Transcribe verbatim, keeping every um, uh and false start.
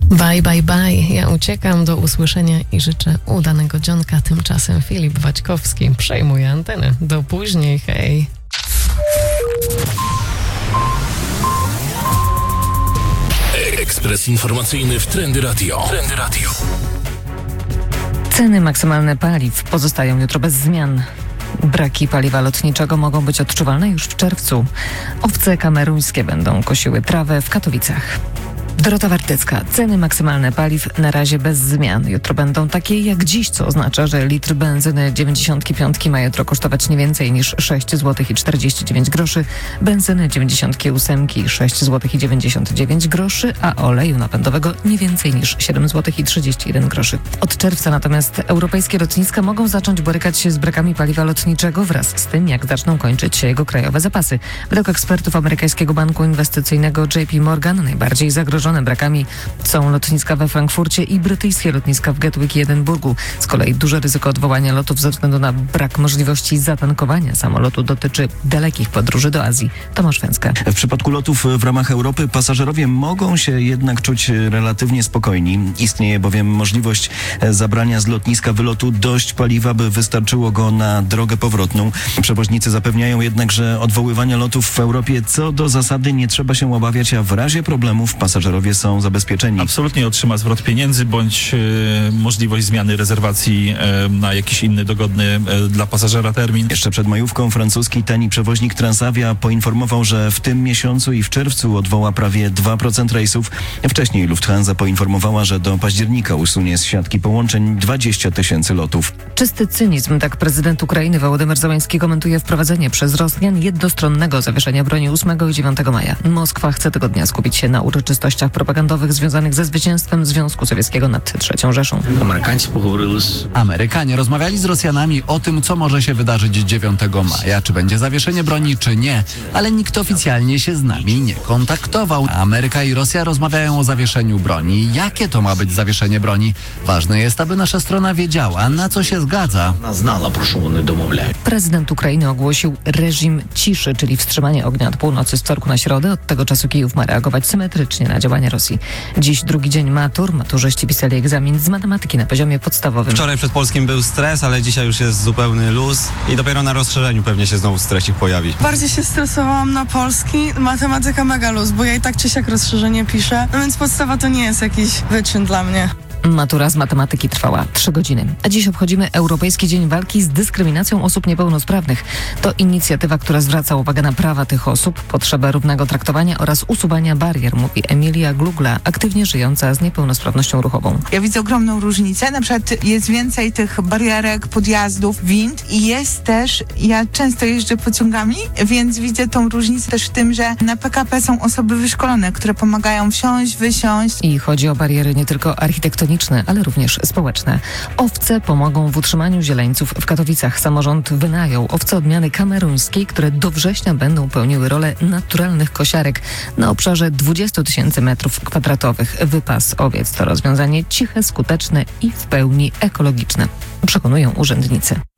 Bye, bye, bye. Ja uciekam, do usłyszenia i życzę udanego dzionka. Tymczasem Filip Waćkowski przejmuje antenę. Do później, hej. Ekspres informacyjny w Trendy Radio. Trendy Radio. Ceny maksymalne paliw pozostają jutro bez zmian. Braki paliwa lotniczego mogą być odczuwalne już w czerwcu. Owce kameruńskie będą kosiły trawę w Katowicach. Dorota Wartycka. Ceny maksymalne paliw na razie bez zmian. Jutro będą takie jak dziś, co oznacza, że litr benzyny dziewięćdziesiąt pięć ma jutro kosztować nie więcej niż sześć złotych i czterdzieści dziewięć groszy, benzyny dziewięćdziesiąt osiem sześć złotych i dziewięćdziesiąt dziewięć groszy, a oleju napędowego nie więcej niż siedem złotych i trzydzieści jeden groszy. Od czerwca natomiast europejskie lotniska mogą zacząć borykać się z brakami paliwa lotniczego wraz z tym, jak zaczną kończyć się jego krajowe zapasy. Według ekspertów amerykańskiego banku inwestycyjnego J P Morgan najbardziej zagrożone brakami są lotniska we Frankfurcie i brytyjskie lotniska w Gatwick i Edynburgu. Z kolei duże ryzyko odwołania lotów ze względu na brak możliwości zatankowania samolotu dotyczy dalekich podróży do Azji. Tomasz Węcka. W przypadku lotów w ramach Europy pasażerowie mogą się jednak czuć relatywnie spokojni. Istnieje bowiem możliwość zabrania z lotniska wylotu dość paliwa, by wystarczyło go na drogę powrotną. Przewoźnicy zapewniają jednak, że odwoływania lotów w Europie co do zasady nie trzeba się obawiać, a w razie problemów pasażerowie są zabezpieczeni. Absolutnie otrzyma zwrot pieniędzy bądź e, możliwość zmiany rezerwacji e, na jakiś inny dogodny e, dla pasażera termin. Jeszcze przed majówką francuski tani przewoźnik Transavia poinformował, że w tym miesiącu i w czerwcu odwoła prawie dwa procent rejsów. Wcześniej Lufthansa poinformowała, że do października usunie z siatki połączeń dwadzieścia tysięcy lotów. Czysty cynizm, tak prezydent Ukrainy Wołodymyr Zełański komentuje wprowadzenie przez Rosjan jednostronnego zawieszenia broni ósmego i dziewiątego maja. Moskwa chce tego dnia skupić się na uroczystościach propagandowych związanych ze zwycięstwem Związku Sowieckiego nad trzecią Rzeszą. Amerykanie rozmawiali z Rosjanami o tym, co może się wydarzyć dziewiątego maja, czy będzie zawieszenie broni, czy nie, ale nikt oficjalnie się z nami nie kontaktował. Ameryka i Rosja rozmawiają o zawieszeniu broni. Jakie to ma być zawieszenie broni? Ważne jest, aby nasza strona wiedziała, na co się zgadza. Prezydent Ukrainy ogłosił reżim ciszy, czyli wstrzymanie ognia od północy z wtorku na środę. Od tego czasu Kijów ma reagować symetrycznie na działania Rosji. Dziś drugi dzień matur. Maturzyści pisali egzamin z matematyki na poziomie podstawowym. Wczoraj przed polskim był stres, ale dzisiaj już jest zupełny luz i dopiero na rozszerzeniu pewnie się znowu stresik pojawi. Bardziej się stresowałam na polski, matematyka mega luz, bo ja i tak czy siak rozszerzenie piszę, no więc podstawa to nie jest jakiś wyczyn dla mnie. Matura z matematyki trwała trzy godziny. A dziś obchodzimy Europejski Dzień Walki z Dyskryminacją Osób Niepełnosprawnych. To inicjatywa, która zwraca uwagę na prawa tych osób, potrzebę równego traktowania oraz usuwania barier, mówi Emilia Glugla, aktywnie żyjąca z niepełnosprawnością ruchową. Ja widzę ogromną różnicę. Na przykład jest więcej tych barierek, podjazdów, wind i jest też, ja często jeżdżę pociągami, więc widzę tą różnicę też w tym, że na P K P są osoby wyszkolone, które pomagają wsiąść, wysiąść. I chodzi o bariery nie tylko architektoniczne, ale również społeczne. Owce pomogą w utrzymaniu zieleńców w Katowicach. Samorząd wynajął owce odmiany kameruńskiej, które do września będą pełniły rolę naturalnych kosiarek na obszarze dwadzieścia tysięcy metrów kwadratowych. Wypas owiec to rozwiązanie ciche, skuteczne i w pełni ekologiczne, przekonują urzędnicy.